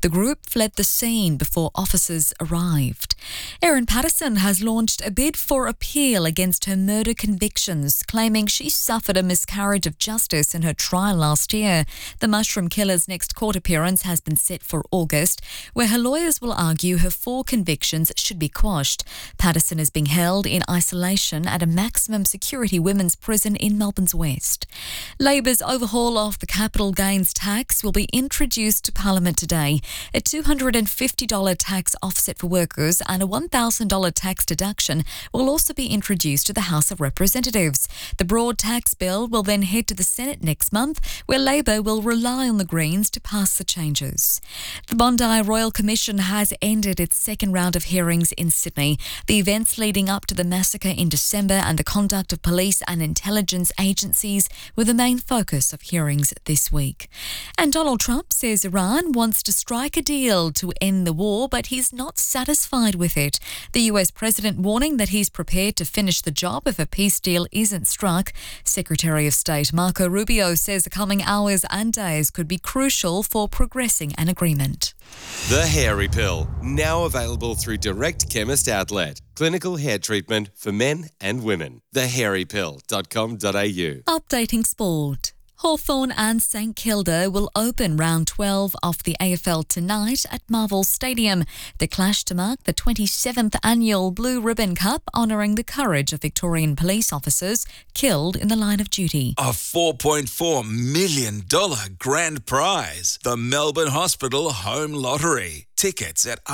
The group fled the scene before officers arrived. Erin Patterson has launched a bid for appeal against her murder convictions, claiming she suffered a miscarriage of justice in her trial last year. The mushroom killer's next court appearance has been set for August, where her lawyers will argue her 4 convictions should be quashed. Patterson is being held in isolation at a maximum security women's prison in Melbourne's west. Labor's overhaul of the capital gains tax will be introduced to Parliament today. A $250 tax offset for workers and a $1,000 tax deduction will also be introduced to the House of Representatives. The broad tax bill will then head to the Senate next month, where Labor will rely on the Greens to pass the changes. The Bondi Royal Commission has ended its second round of hearings in Sydney. The events leading up to the massacre in December and the conduct of police and intelligence agencies were the main focus of hearings this week. And Donald Trump says Iran wants to strike a deal to end the war, but he's not satisfied with it. The US president warning that he's prepared to finish the job if a peace deal isn't struck. Secretary of State Marco Rubio says the coming hours and days could be crucial for progressing an agreement. The Hairy Pill, now available through Direct Chemist Outlet. Clinical hair treatment for men and women. thehairypill.com.au. Updating sport. Hawthorn and St Kilda will open round 12 of the AFL tonight at Marvel Stadium. The clash to mark the 27th annual Blue Ribbon Cup, honouring the courage of Victorian police officers killed in the line of duty. A $4.4 million grand prize. The Melbourne Hospital Home Lottery. Tickets at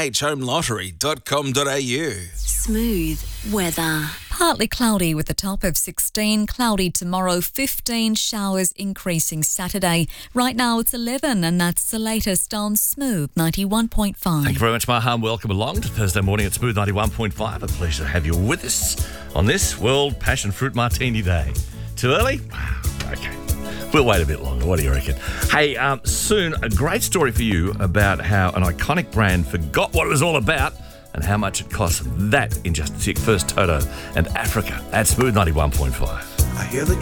rmhhomelottery.com.au. Smooth weather. Partly cloudy with a top of 16, cloudy tomorrow, 15, showers increasing Saturday. Right now it's 11 and that's the latest on Smooth 91.5. Thank you very much, Mahan. Welcome along to Thursday morning at Smooth 91.5. A pleasure to have you with us on this World Passion Fruit Martini Day. Too early? Okay. We'll wait a bit longer. What do you reckon? Hey, soon a great story for you about how an iconic brand forgot what it was all about and how much it costs. That in just a tick. First, Toto and Africa at Smooth 91.5. I hear the